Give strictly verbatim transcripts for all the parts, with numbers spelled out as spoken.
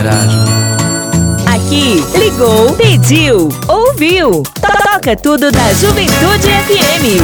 Erasmo. Aqui, ligou, pediu, ouviu. Toca tudo da Juventude F M.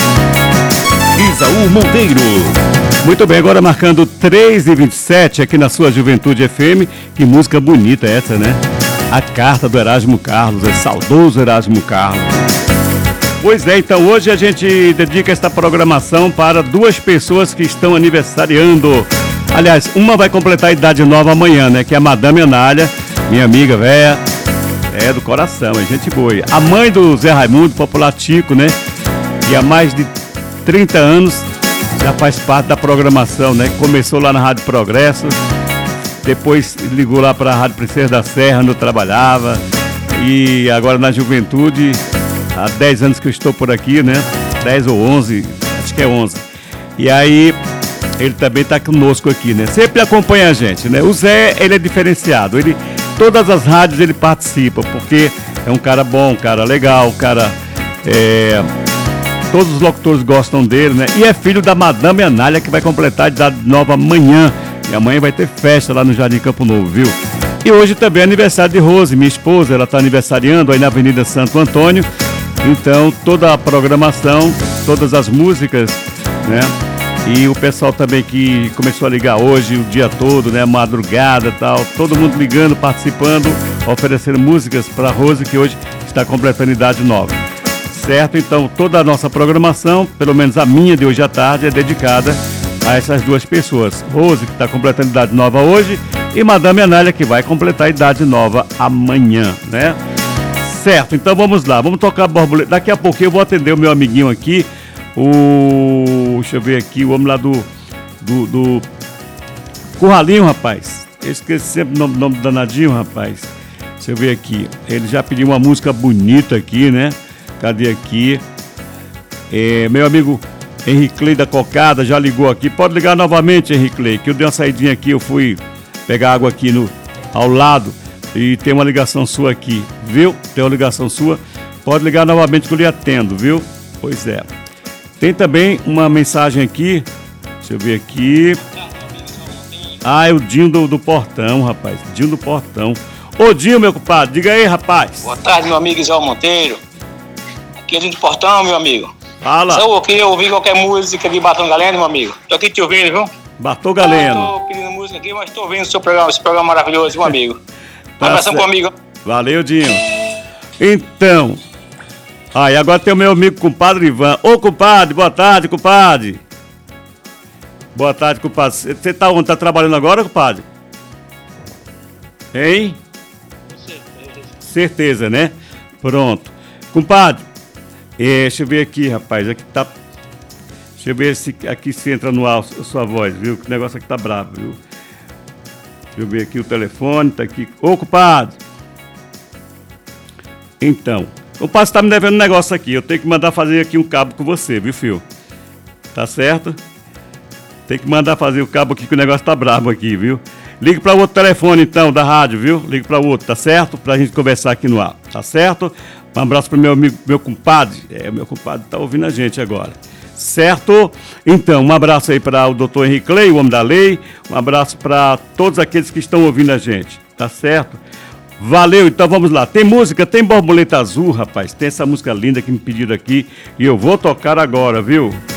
Isaú Monteiro. Muito bem, agora marcando três e vinte e sete aqui na sua Juventude F M. Que música bonita essa, né? A carta do Erasmo Carlos, é saudoso Erasmo Carlos. Pois é, então hoje a gente dedica esta programação para duas pessoas que estão aniversariando. Aliás, uma vai completar a idade nova amanhã, né? Que é a Madame Anália, minha amiga véia, é do coração, é gente boa. A mãe do Zé Raimundo, popular Tico, né? E há mais de trinta anos já faz parte da programação, né? Começou lá na Rádio Progresso, depois ligou lá para a Rádio Princesa da Serra, onde eu trabalhava, e agora na Juventude, há dez anos que eu estou por aqui, né? dez ou onze, acho que é onze. E aí, ele também está conosco aqui, né? Sempre acompanha a gente, né? O Zé, ele é diferenciado, ele, todas as rádios ele participa, porque é um cara bom, um cara legal, um cara... É, todos os locutores gostam dele, né? E é filho da Madame Anália, que vai completar a idade nova amanhã. E amanhã vai ter festa lá no Jardim Campo Novo, viu? E hoje também é aniversário de Rose, minha esposa, ela está aniversariando aí na Avenida Santo Antônio. Então, toda a programação, todas as músicas, né? E o pessoal também que começou a ligar hoje o dia todo, né? Madrugada e tal. Todo mundo ligando, participando, oferecendo músicas para Rose, que hoje está completando idade nova. Certo? Então, toda a nossa programação, pelo menos a minha de hoje à tarde, é dedicada a essas duas pessoas. Rose, que está completando idade nova hoje, e Madame Anália, que vai completar a idade nova amanhã, né? Certo, então vamos lá, vamos tocar borboleta. Daqui a pouquinho eu vou atender o meu amiguinho aqui, o... deixa eu ver aqui, o homem lá do... do, do... Curralinho, rapaz. Eu esqueci sempre o nome, nome danadinho, rapaz. Deixa eu ver aqui. Ele já pediu uma música bonita aqui, né? Cadê aqui? É, meu amigo Henrique Clay da Cocada já ligou aqui. Pode ligar novamente, Henrique Clay, que eu dei uma saidinha aqui, eu fui pegar água aqui no, ao lado e tem uma ligação sua aqui, viu? Tem uma ligação sua. Pode ligar novamente que eu lhe atendo, viu? Pois é. Tem também uma mensagem aqui. Deixa eu ver aqui. Ah, é o Dinho do, do Portão, rapaz. Dinho do Portão. Ô Dinho, meu compadre, diga aí, rapaz. Boa tarde, meu amigo Isaú Monteiro. Aqui é o Dinho do Portão, meu amigo. Fala. Se eu queria ouvir qualquer música de Bartão Galeno, meu amigo, tô aqui te ouvindo, viu? Bartão Galeno. Eu tô pedindo música aqui, mas tô ouvindo o seu programa, esse programa maravilhoso, meu amigo. Um abração pro amigo. Valeu, Dinho. Então, aí ah, agora tem o meu amigo compadre Ivan. Ô, compadre, boa tarde, compadre. Boa tarde, compadre. Você tá onde? Tá trabalhando agora, compadre? Hein? Certeza. Certeza, né? Pronto. Compadre, é, deixa eu ver aqui, rapaz. Aqui tá. Deixa eu ver se aqui se entra no ar a sua voz, viu? Que o negócio aqui tá bravo, viu? Deixa eu ver aqui o telefone, tá aqui. Ô, compadre. Então, o compadre tá me devendo um negócio aqui. Eu tenho que mandar fazer aqui um cabo com você, viu, filho? Tá certo? Tem que mandar fazer o cabo aqui que o negócio tá bravo aqui, viu? Ligue para o outro telefone, então, da rádio, viu? Ligue para o outro, tá certo? Pra gente conversar aqui no ar, tá certo? Um abraço pro meu amigo, meu compadre. É, meu compadre tá ouvindo a gente agora. Certo? Então, um abraço aí para o doutor Henrique Clay, o homem da lei. Um abraço para todos aqueles que estão ouvindo a gente, tá certo? Valeu, então vamos lá. Tem música, tem Borboleta Azul, rapaz. Tem essa música linda que me pediram aqui e eu vou tocar agora, viu?